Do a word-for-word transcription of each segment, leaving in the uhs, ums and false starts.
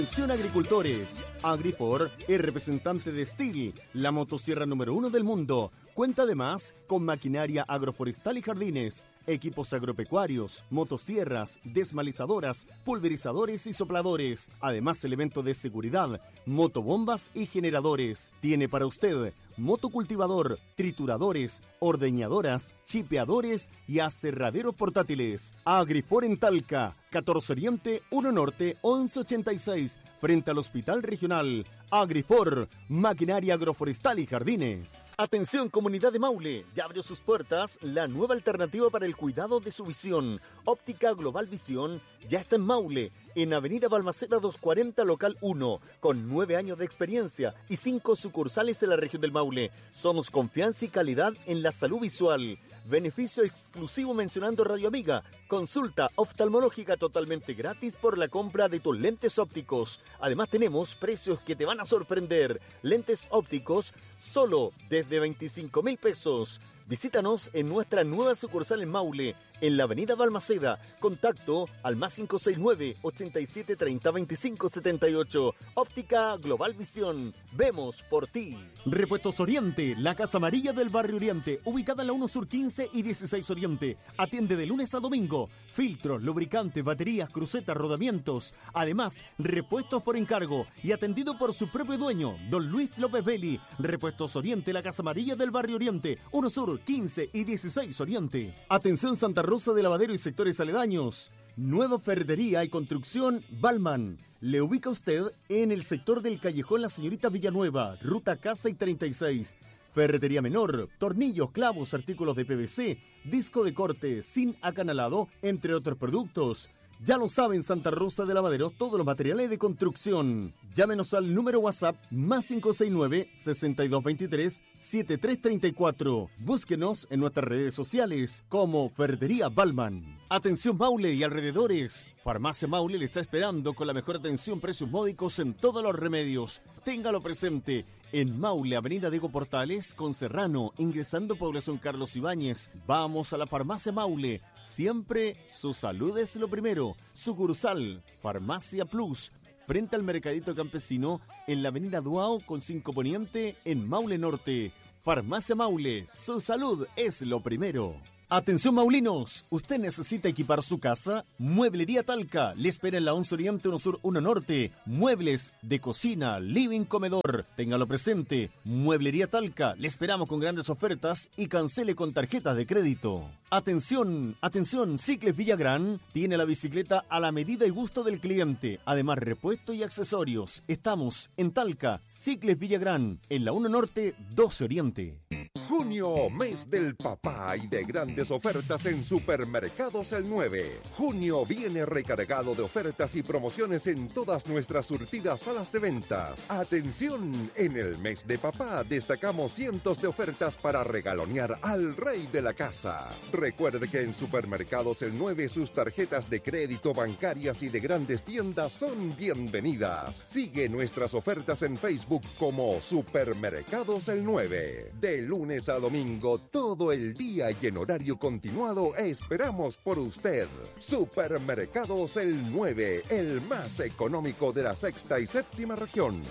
Atención agricultores, Agrifor es representante de Stihl, la motosierra número uno del mundo. Cuenta además con maquinaria agroforestal y jardines, equipos agropecuarios, motosierras, desmalizadoras, pulverizadores y sopladores. Además, elementos de seguridad, motobombas y generadores. Tiene para usted motocultivador, trituradores, ordeñadoras, chipeadores y aserraderos portátiles. Agrifor en Talca, catorce Oriente, uno Norte, once ochenta y seis, frente al Hospital Regional. Agrifor, maquinaria agroforestal y jardines. Atención comunidad de Maule, ya abrió sus puertas la nueva alternativa para el cuidado de su visión. Óptica Global Visión ya está en Maule, en Avenida Balmaceda doscientos cuarenta, local uno, con nueve años de experiencia y cinco sucursales en la región del Maule. Somos confianza y calidad en la salud visual. Beneficio exclusivo mencionando Radio Amiga. Consulta oftalmológica totalmente gratis por la compra de tus lentes ópticos. Además tenemos precios que te van a sorprender. Lentes ópticos solo desde veinticinco mil pesos. Visítanos en nuestra nueva sucursal en Maule, en la avenida Balmaceda. Contacto al más cinco seis nueve, ochenta y siete treinta, veinticinco setenta y ocho. Óptica Global Visión. Vemos por ti. Repuestos Oriente, la Casa Amarilla del Barrio Oriente, ubicada en la uno Sur quince y dieciséis Oriente. Atiende de lunes a domingo. Filtros, lubricantes, baterías, crucetas, rodamientos. Además, repuestos por encargo y atendido por su propio dueño, don Luis López Belli. Repuestos Oriente, la Casa Amarilla del Barrio Oriente, uno Sur quince y dieciséis Oriente. Atención Santa Rosa de Lavadero y sectores aledaños. Nueva ferretería y construcción Balman. Le ubica usted en el sector del Callejón La Señorita Villanueva, ruta Casa y treinta y seis. Ferretería menor, tornillos, clavos, artículos de P V C, disco de corte, sin acanalado, entre otros productos. Ya lo saben, Santa Rosa de Lavadero, todos los materiales de construcción. Llámenos al número WhatsApp más cinco seis nueve, sesenta y dos veintitrés, setenta y tres treinta y cuatro. Búsquenos en nuestras redes sociales como Ferretería Balman. Atención Maule y alrededores. Farmacia Maule le está esperando con la mejor atención, precios módicos en todos los remedios. Téngalo presente. En Maule, Avenida Diego Portales, con Serrano, ingresando Población Carlos Ibáñez. Vamos a la Farmacia Maule. Siempre su salud es lo primero. Sucursal, Farmacia Plus, frente al Mercadito Campesino, en la Avenida Duao, con cinco Poniente, en Maule Norte. Farmacia Maule, su salud es lo primero. Atención maulinos, ¿usted necesita equipar su casa? Mueblería Talca, le espera en la once Oriente, uno Sur, uno Norte. Muebles de cocina, living, comedor. Téngalo presente. Mueblería Talca, le esperamos con grandes ofertas y cancele con tarjetas de crédito. Atención, atención, Cicles Villagrán tiene la bicicleta a la medida y gusto del cliente. Además, repuesto y accesorios. Estamos en Talca, Cicles Villagrán, en la uno Norte, doce Oriente. Junio, mes del papá y de grandes ofertas en Supermercados El nueve. Junio viene recargado de ofertas y promociones en todas nuestras surtidas salas de ventas. Atención, en el mes de papá destacamos cientos de ofertas para regalonear al rey de la casa. Recuerde que en Supermercados El nueve sus tarjetas de crédito, bancarias y de grandes tiendas son bienvenidas. Sigue nuestras ofertas en Facebook como Supermercados El nueve. De lunes a domingo, todo el día y en horario continuado, esperamos por usted. Supermercados El nueve, el más económico de la sexta y séptima región.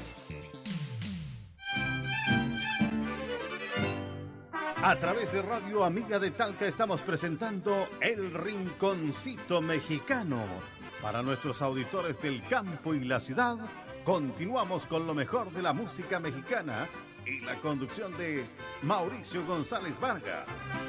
A través de Radio Amiga de Talca estamos presentando El Rinconcito Mexicano. Para nuestros auditores del campo y la ciudad, continuamos con lo mejor de la música mexicana y la conducción de Mauricio González Vargas.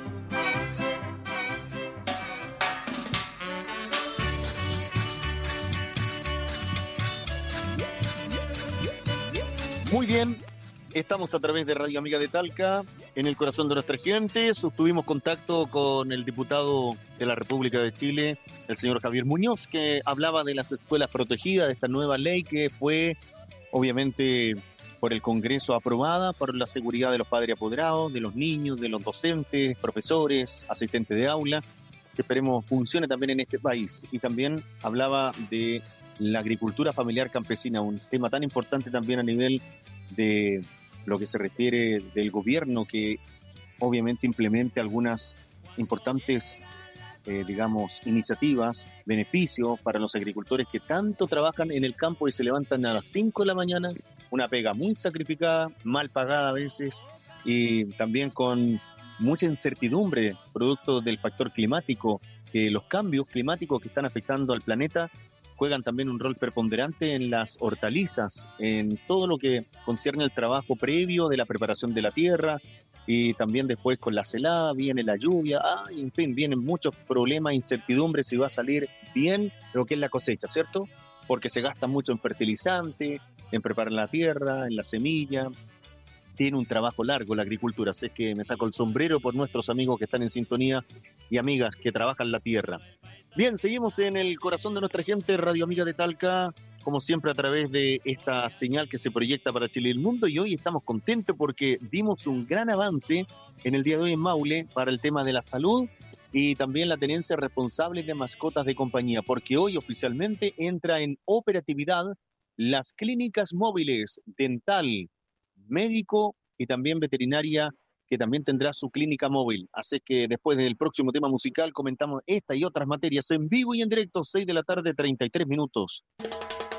Muy bien, estamos a través de Radio Amiga de Talca, en el corazón de nuestra gente. Sostuvimos contacto con el diputado de la República de Chile, el señor Javier Muñoz, que hablaba de las escuelas protegidas, de esta nueva ley que fue, obviamente, por el Congreso aprobada, por la seguridad de los padres apoderados, de los niños, de los docentes, profesores, asistentes de aula, que esperemos funcione también en este país. Y también hablaba de la agricultura familiar campesina, un tema tan importante también a nivel de lo que se refiere del gobierno, que obviamente implemente algunas importantes eh, digamos, iniciativas, beneficios para los agricultores que tanto trabajan en el campo y se levantan a las cinco de la mañana, una pega muy sacrificada, mal pagada a veces, y también con mucha incertidumbre, producto del factor climático, que los cambios climáticos que están afectando al planeta juegan también un rol preponderante en las hortalizas, en todo lo que concierne al trabajo previo de la preparación de la tierra, y también después con la helada, viene la lluvia, ah, en fin, vienen muchos problemas, incertidumbres si va a salir bien lo que es la cosecha, ¿cierto? Porque se gasta mucho en fertilizante, en preparar la tierra, en la semilla. Tiene un trabajo largo la agricultura, así que me saco el sombrero por nuestros amigos que están en sintonía y amigas que trabajan la tierra. Bien, seguimos en el corazón de nuestra gente, Radio Amiga de Talca, como siempre a través de esta señal que se proyecta para Chile y el mundo, y hoy estamos contentos porque dimos un gran avance en el día de hoy en Maule para el tema de la salud y también la tenencia responsable de mascotas de compañía, porque hoy oficialmente entra en operatividad las clínicas móviles dental, médico y también veterinaria, que también tendrá su clínica móvil. Así que después del próximo tema musical comentamos esta y otras materias en vivo y en directo, seis de la tarde, treinta y tres minutos.